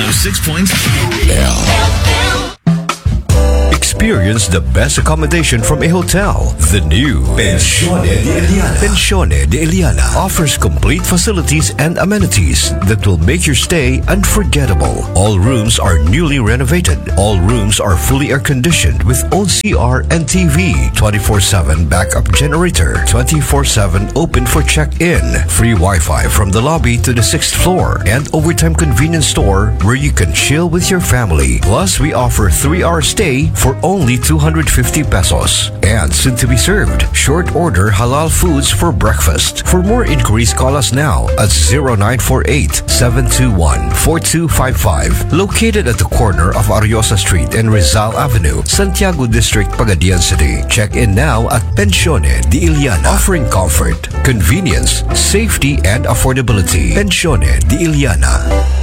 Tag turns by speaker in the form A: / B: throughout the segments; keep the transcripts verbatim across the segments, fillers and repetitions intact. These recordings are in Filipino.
A: oh six point
B: Experience the best accommodation from a hotel. The new Pensione de Eliana. Pensione de Eliana offers complete facilities and amenities that will make your stay unforgettable. All rooms are newly renovated. All rooms are fully air-conditioned with own C R and T V. twenty-four seven backup generator. twenty-four seven open for check-in. Free Wi-Fi from the lobby to the sixth floor. And overtime convenience store where you can chill with your family. Plus, we offer three-hour stay for only two hundred fifty pesos. And soon to be served, short order halal foods for breakfast. For more inquiries, call us now at zero nine four eight, seven two one, four two five five. Located at the corner of Ariosa Street and Rizal Avenue, Santiago District, Pagadian City. Check in now at Pensione de Eliana, offering comfort, convenience, safety, and affordability. Pensione de Eliana.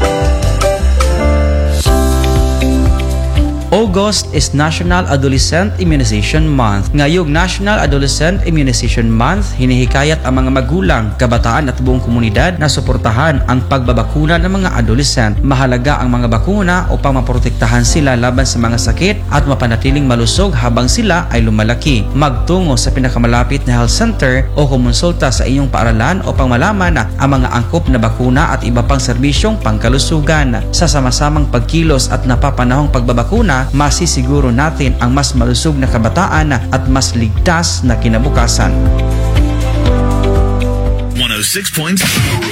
C: August is National Adolescent Immunization Month. Ngayong National Adolescent Immunization Month, hinihikayat ang mga magulang, kabataan at buong komunidad na suportahan ang pagbabakuna ng mga adolescent. Mahalaga ang mga bakuna upang maprotektahan sila laban sa mga sakit at mapanatiling malusog habang sila ay lumalaki. Magtungo sa pinakamalapit na health center o kumonsulta sa inyong paaralan upang malaman ang mga angkop na bakuna at iba pang serbisyong pangkalusugan. Sa sama-samang pagkilos at napapanahong pagbabakuna, masisiguro natin ang mas malusog na kabataan at mas ligtas na kinabukasan.
A: one oh six point